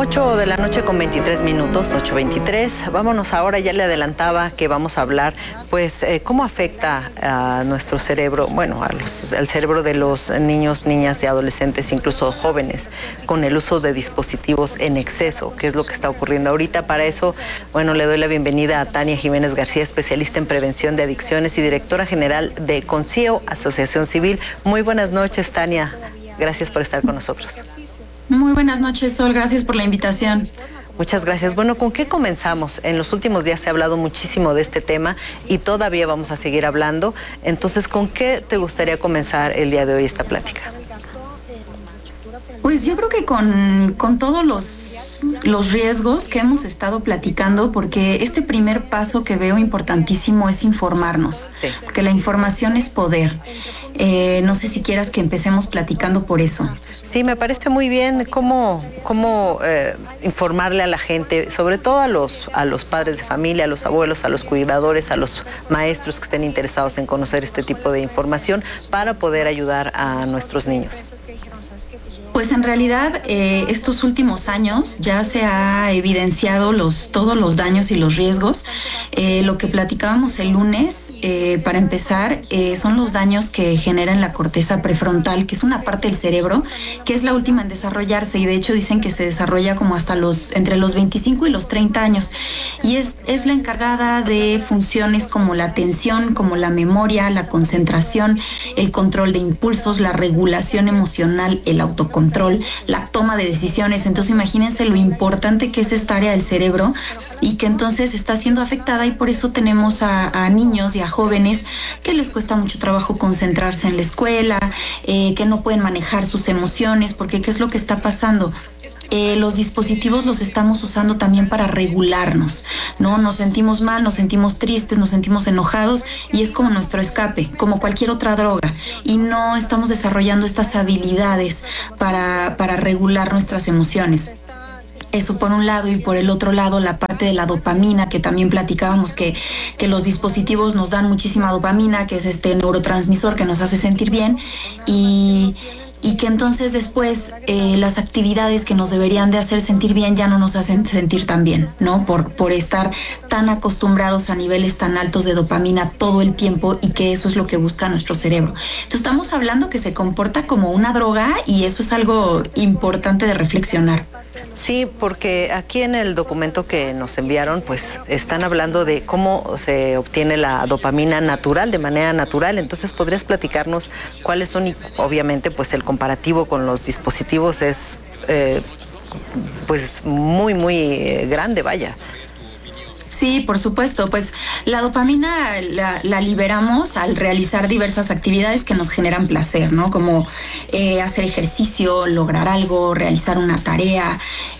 8 de la noche con 23 minutos, 8:23. Vámonos ahora, ya le adelantaba que vamos a hablar, pues, cómo afecta a nuestro cerebro, bueno, al cerebro de los niños, niñas y adolescentes, incluso jóvenes, con el uso de dispositivos en exceso, que es lo que está ocurriendo ahorita. Para eso, bueno, le doy la bienvenida a Tania Jiménez García, especialista en prevención de adicciones y directora general de CONCIEO, Asociación Civil. Muy buenas noches, Tania. Gracias por estar con nosotros. Muy buenas noches, Sol. Gracias por la invitación. Muchas gracias. Bueno, ¿con qué comenzamos? En los últimos días se ha hablado muchísimo de este tema y todavía vamos a seguir hablando. Entonces, ¿con qué te gustaría comenzar el día de hoy esta plática? Pues yo creo que con todos los riesgos que hemos estado platicando, porque este primer paso que veo importantísimo es informarnos, Sí. Porque la información es poder. No sé si quieras que empecemos platicando por eso. Sí, me parece muy bien cómo informarle a la gente, sobre todo a los padres de familia, a los abuelos, a los cuidadores, a los maestros que estén interesados en conocer este tipo de información para poder ayudar a nuestros niños. Pues en realidad estos últimos años ya se ha evidenciado todos los daños y los riesgos. Lo que platicábamos el lunes, para empezar, son los daños que genera en la corteza prefrontal, que es una parte del cerebro que es la última en desarrollarse, y de hecho dicen que se desarrolla como hasta entre los 25 y los 30 años, y es la encargada de funciones como la atención, como la memoria, la concentración, el control de impulsos, la regulación emocional, el autocontrol, la toma de decisiones. Entonces imagínense lo importante que es esta área del cerebro y que entonces está siendo afectada, y por eso tenemos a niños y a jóvenes que les cuesta mucho trabajo concentrarse en la escuela, que no pueden manejar sus emociones, porque ¿qué es lo que está pasando? Los dispositivos los estamos usando también para regularnos, ¿no? Nos sentimos mal, nos sentimos tristes, nos sentimos enojados, y es como nuestro escape, como cualquier otra droga, y no estamos desarrollando estas habilidades para regular nuestras emociones. Eso por un lado, y por el otro lado la parte de la dopamina, que también platicábamos que los dispositivos nos dan muchísima dopamina, que es este neurotransmisor que nos hace sentir bien, y que entonces después las actividades que nos deberían de hacer sentir bien ya no nos hacen sentir tan bien, ¿no? Por estar tan acostumbrados a niveles tan altos de dopamina todo el tiempo, y que eso es lo que busca nuestro cerebro. Entonces estamos hablando que se comporta como una droga, y eso es algo importante de reflexionar. Sí, porque aquí en el documento que nos enviaron, pues están hablando de cómo se obtiene la dopamina natural, de manera natural. Entonces, ¿podrías platicarnos cuáles son? Y obviamente, pues el comparativo con los dispositivos es pues muy, muy grande, vaya. Sí, por supuesto. Pues la dopamina la liberamos al realizar diversas actividades que nos generan placer, ¿no? Como hacer ejercicio, lograr algo, realizar una tarea.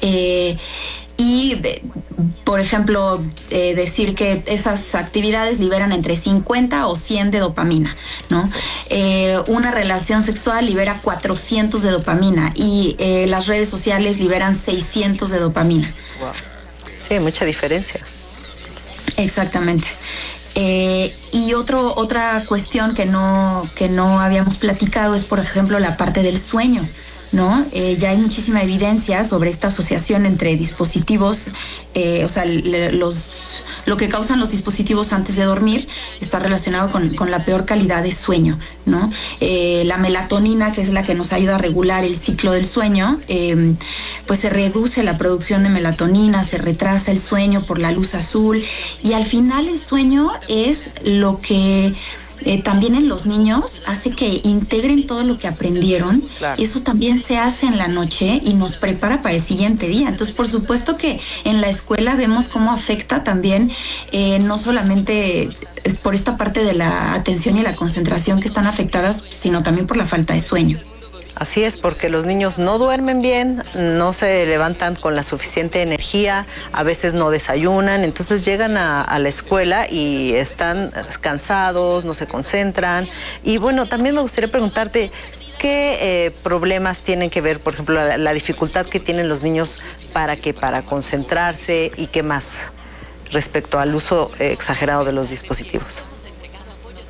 Por ejemplo, decir que esas actividades liberan entre 50 o 100 de dopamina, ¿no? Una relación sexual libera 400 de dopamina, y las redes sociales liberan 600 de dopamina. Wow. Sí, mucha diferencia. Exactamente. Y otra cuestión que no habíamos platicado es, por ejemplo, la parte del sueño, ¿no? Ya hay muchísima evidencia sobre esta asociación entre dispositivos, o sea, lo que causan los dispositivos antes de dormir está relacionado con la peor calidad de sueño, ¿no? La melatonina, que es la que nos ayuda a regular el ciclo del sueño, pues se reduce la producción de melatonina, se retrasa el sueño por la luz azul, y al final el sueño es lo que también en los niños hace que integren todo lo que aprendieron. Claro. Y eso también se hace en la noche y nos prepara para el siguiente día. Entonces, por supuesto que en la escuela vemos cómo afecta también, no solamente por esta parte de la atención y la concentración que están afectadas, sino también por la falta de sueño. Así es, porque los niños no duermen bien, no se levantan con la suficiente energía, a veces no desayunan, entonces llegan a la escuela y están cansados, no se concentran. Y bueno, también me gustaría preguntarte, ¿qué problemas tienen que ver, por ejemplo, la dificultad que tienen los niños para concentrarse, y qué más respecto al uso exagerado de los dispositivos?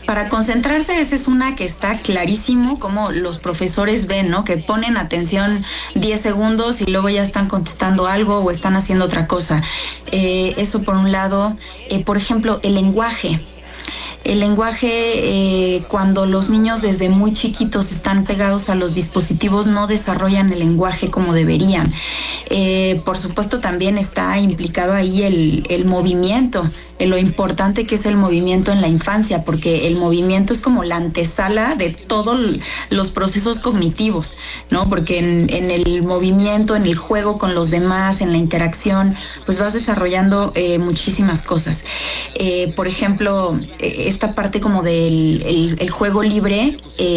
Para concentrarse, esa es una que está clarísimo, como los profesores ven, ¿no? Que ponen atención 10 segundos y luego ya están contestando algo o están haciendo otra cosa. Eso por un lado. Por ejemplo, el lenguaje. El lenguaje, cuando los niños desde muy chiquitos están pegados a los dispositivos, no desarrollan el lenguaje como deberían. Por supuesto, también está implicado ahí el movimiento, lo importante que es el movimiento en la infancia, porque el movimiento es como la antesala de todos los procesos cognitivos, ¿no? Porque en el movimiento, en el juego con los demás, en la interacción, pues vas desarrollando muchísimas cosas. Por ejemplo, esta parte como del el juego libre,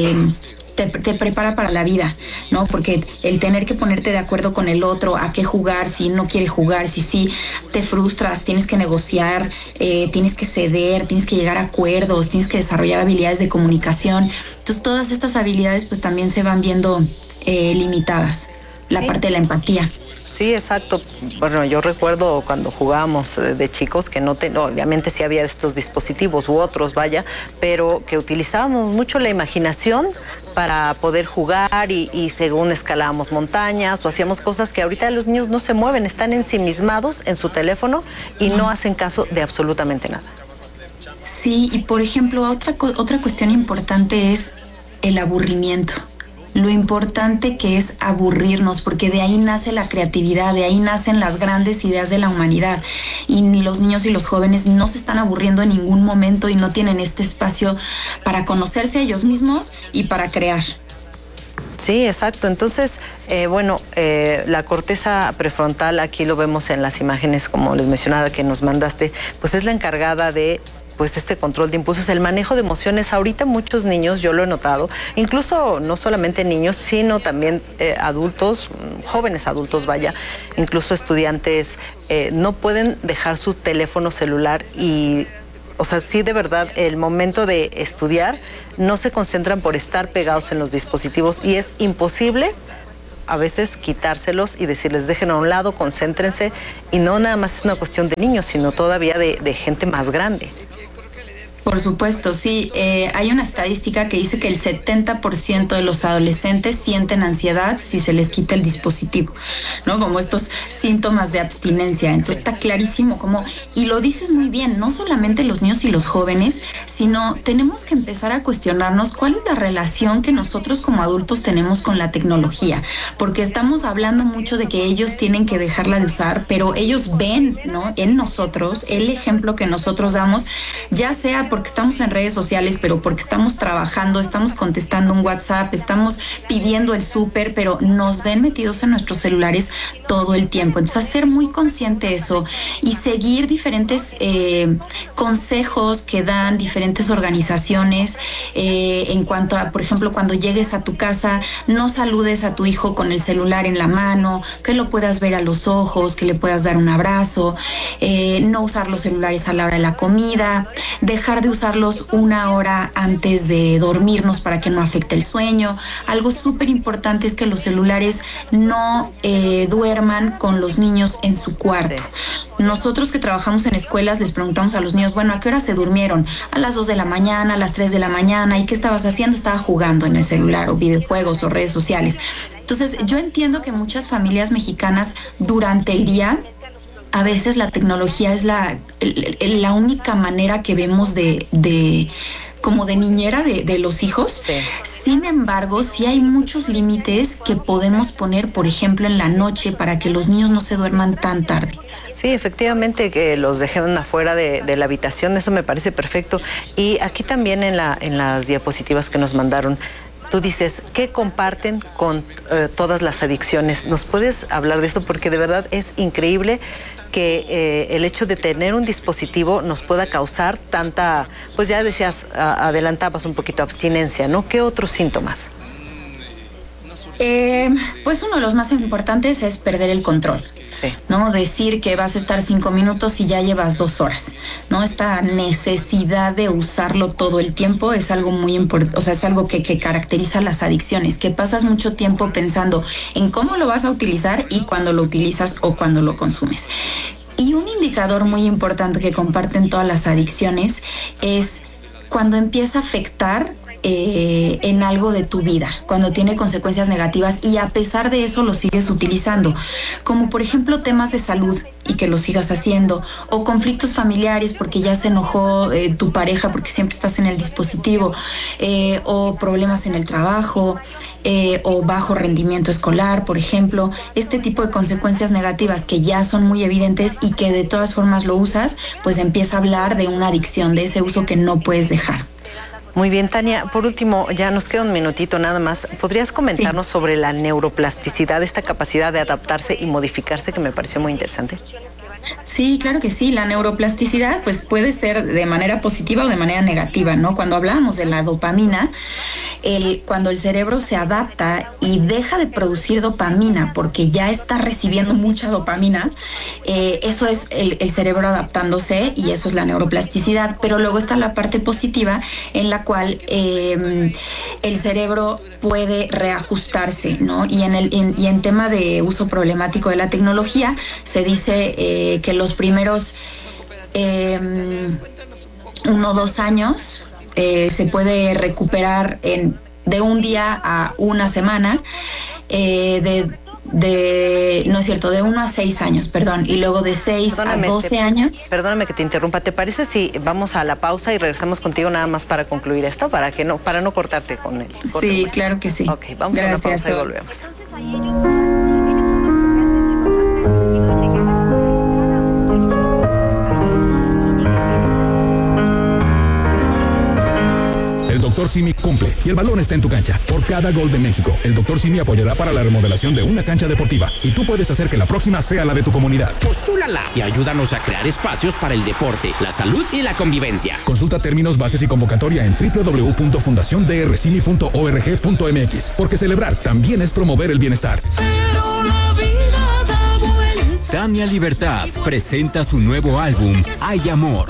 te prepara para la vida, ¿no? Porque el tener que ponerte de acuerdo con el otro, a qué jugar, si no quiere jugar, si sí, te frustras, tienes que negociar, tienes que ceder, tienes que llegar a acuerdos, tienes que desarrollar habilidades de comunicación. Entonces, todas estas habilidades pues también se van viendo limitadas. La Sí. parte de la empatía. Sí, exacto. Bueno, yo recuerdo cuando jugábamos de chicos que obviamente sí había estos dispositivos u otros, vaya, pero que utilizábamos mucho la imaginación para poder jugar y según escalábamos montañas o hacíamos cosas que ahorita los niños no se mueven, están ensimismados en su teléfono y no hacen caso de absolutamente nada. Sí, y por ejemplo, otra cuestión importante es el aburrimiento. Lo importante que es aburrirnos, porque de ahí nace la creatividad, de ahí nacen las grandes ideas de la humanidad. Y los niños y los jóvenes no se están aburriendo en ningún momento y no tienen este espacio para conocerse a ellos mismos y para crear. Sí, exacto. Entonces, la corteza prefrontal, aquí lo vemos en las imágenes, como les mencionaba, que nos mandaste, pues es la encargada de este control de impulsos, el manejo de emociones. Ahorita muchos niños, yo lo he notado, incluso no solamente niños, sino también adultos, jóvenes adultos, vaya, incluso estudiantes, no pueden dejar su teléfono celular y, o sea, sí, de verdad, el momento de estudiar, no se concentran por estar pegados en los dispositivos y es imposible a veces quitárselos y decirles dejen a un lado, concéntrense, y no nada más es una cuestión de niños, sino todavía de gente más grande. Por supuesto, sí. Hay una estadística que dice que el 70% de los adolescentes sienten ansiedad si se les quita el dispositivo, ¿no? Como estos síntomas de abstinencia. Entonces está clarísimo cómo, y lo dices muy bien, no solamente los niños y los jóvenes, sino tenemos que empezar a cuestionarnos cuál es la relación que nosotros como adultos tenemos con la tecnología, porque estamos hablando mucho de que ellos tienen que dejarla de usar, pero ellos ven, ¿no?, en nosotros el ejemplo que nosotros damos, ya sea porque estamos en redes sociales, pero porque estamos trabajando, estamos contestando un WhatsApp, estamos pidiendo el súper, pero nos ven metidos en nuestros celulares todo el tiempo. Entonces, hacer muy consciente eso y seguir diferentes consejos que dan diferentes organizaciones en cuanto a, por ejemplo, cuando llegues a tu casa, no saludes a tu hijo con el celular en la mano, que lo puedas ver a los ojos, que le puedas dar un abrazo, no usar los celulares a la hora de la comida, dejar de usarlos una hora antes de dormirnos para que no afecte el sueño. Algo súper importante es que los celulares no duerman con los niños en su cuarto. Sí. Nosotros que trabajamos en escuelas les preguntamos a los niños, bueno, ¿a qué hora se durmieron? A las 2 de la mañana, a las 3 de la mañana. ¿Y qué estabas haciendo? Estaba jugando en el celular o videojuegos o redes sociales. Entonces, yo entiendo que muchas familias mexicanas durante el día, a veces la tecnología es la única manera que vemos como de niñera de los hijos. Sí. Sin embargo, sí hay muchos límites que podemos poner, por ejemplo, en la noche para que los niños no se duerman tan tarde. Sí, efectivamente, que los dejen afuera de la habitación, eso me parece perfecto. Y aquí también en las diapositivas que nos mandaron, tú dices, ¿qué comparten con todas las adicciones? ¿Nos puedes hablar de esto? Porque de verdad es increíble que el hecho de tener un dispositivo nos pueda causar tanta, pues ya decías, adelantabas un poquito, abstinencia, ¿no? ¿Qué otros síntomas? Pues uno de los más importantes es perder el control. Sí. ¿No? Decir que vas a estar 5 minutos y ya llevas 2 horas, ¿no? Esta necesidad de usarlo todo el tiempo es algo muy importante, o sea, es algo que caracteriza las adicciones, que pasas mucho tiempo pensando en cómo lo vas a utilizar y cuándo lo utilizas o cuándo lo consumes. Y un indicador muy importante que comparten todas las adicciones es cuando empieza a afectar en algo de tu vida, cuando tiene consecuencias negativas y a pesar de eso lo sigues utilizando, como por ejemplo temas de salud y que lo sigas haciendo, o conflictos familiares porque ya se enojó tu pareja porque siempre estás en el dispositivo, o problemas en el trabajo, o bajo rendimiento escolar, por ejemplo, este tipo de consecuencias negativas que ya son muy evidentes y que de todas formas lo usas, pues empieza a hablar de una adicción, de ese uso que no puedes dejar. Muy bien, Tania, por último, ya nos queda un minutito nada más. ¿Podrías comentarnos sobre la neuroplasticidad, esta capacidad de adaptarse y modificarse que me pareció muy interesante? Sí, claro que sí. La neuroplasticidad pues puede ser de manera positiva o de manera negativa, ¿no? Cuando hablamos de la dopamina, cuando el cerebro se adapta y deja de producir dopamina porque ya está recibiendo mucha dopamina, eso es el cerebro adaptándose y eso es la neuroplasticidad. Pero luego está la parte positiva en la cual el cerebro puede reajustarse, ¿no? Y en tema de uso problemático de la tecnología, se dice que los primeros 1 o 2 años se puede recuperar de un día a una semana, no es cierto, de 1 a 6 años, perdón, y luego de 6 a 12 años. Perdóname que te interrumpa, ¿te parece si vamos a la pausa y regresamos contigo nada más para concluir esto, para no cortarte con él? Sí, claro que sí. Ok, vamos a una pausa y volvemos. El Dr. Simi cumple y el balón está en tu cancha. Por cada gol de México, el Dr. Simi apoyará para la remodelación de una cancha deportiva y tú puedes hacer que la próxima sea la de tu comunidad. Postúlala y ayúdanos a crear espacios para el deporte, la salud y la convivencia. Consulta términos, bases y convocatoria en www.fundaciondrcimi.org.mx, porque celebrar también es promover el bienestar. Tania Libertad presenta su nuevo álbum, Hay Amor.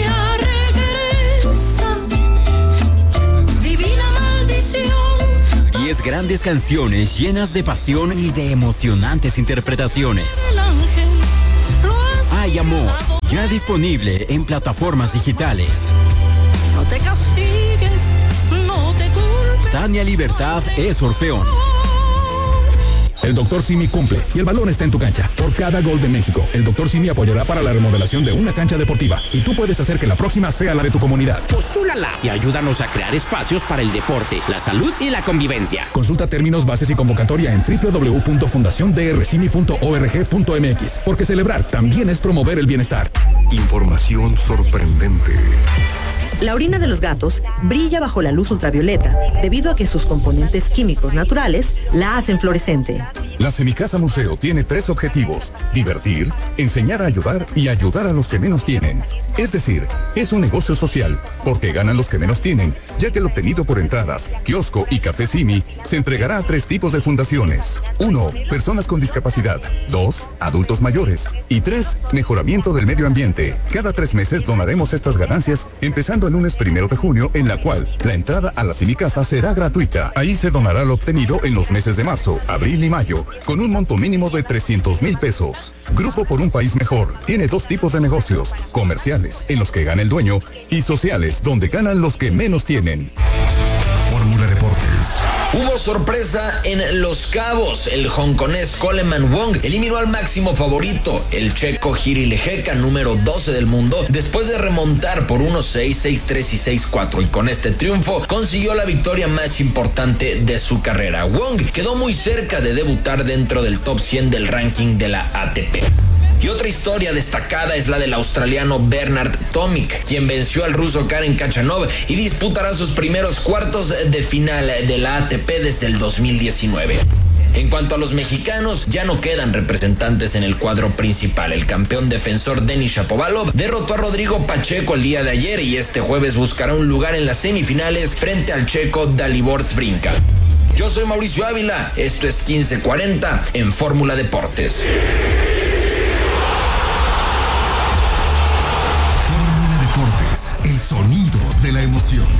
10 grandes canciones llenas de pasión y de emocionantes interpretaciones. Hay Amor, ya disponible en plataformas digitales. No te castigues, no te culpes. Tania Libertad es Orfeón. El Dr. Simi cumple y el balón está en tu cancha. Por cada gol de México, el Dr. Simi apoyará para la remodelación de una cancha deportiva y tú puedes hacer que la próxima sea la de tu comunidad. Postúlala y ayúdanos a crear espacios para el deporte, la salud y la convivencia. Consulta términos, bases y convocatoria en www.fundaciondrcimi.org.mx, porque celebrar también es promover el bienestar. Información sorprendente. La orina de los gatos brilla bajo la luz ultravioleta debido a que sus componentes químicos naturales la hacen fluorescente. La Semicasa Museo tiene 3 objetivos: divertir, enseñar a ayudar y ayudar a los que menos tienen. Es decir, es un negocio social, porque ganan los que menos tienen, ya que el obtenido por entradas, kiosco y café Simi se entregará a 3 tipos de fundaciones. 1. Personas con discapacidad. 2. Adultos mayores. Y 3. Mejoramiento del medio ambiente. Cada 3 meses donaremos estas ganancias, empezando el lunes 1 de junio, en la cual la entrada a la Semicasa será gratuita. Ahí se donará lo obtenido en los meses de marzo, abril y mayo, con un monto mínimo de 300,000 pesos. Grupo por un país mejor tiene 2 tipos de negocios: comerciales, en los que gana el dueño, y sociales, donde ganan los que menos tienen. Fórmula Deportes. Hubo sorpresa en Los Cabos. El hongkonés Coleman Wong eliminó al máximo favorito, el checo Jiri Lehecka, número 12 del mundo, después de remontar por 1-6, 6-3 y 6-4. Y con este triunfo consiguió la victoria más importante de su carrera. Wong quedó muy cerca de debutar dentro del top 100 del ranking de la ATP. Y otra historia destacada es la del australiano Bernard Tomic, quien venció al ruso Karen Khachanov y disputará sus primeros cuartos de final de la ATP desde el 2019. En cuanto a los mexicanos, ya no quedan representantes en el cuadro principal. El campeón defensor Denis Shapovalov derrotó a Rodrigo Pacheco el día de ayer y este jueves buscará un lugar en las semifinales frente al checo Dalibor Svrinka. Yo soy Mauricio Ávila, esto es 1540 en Fórmula Deportes. El sonido de la emoción.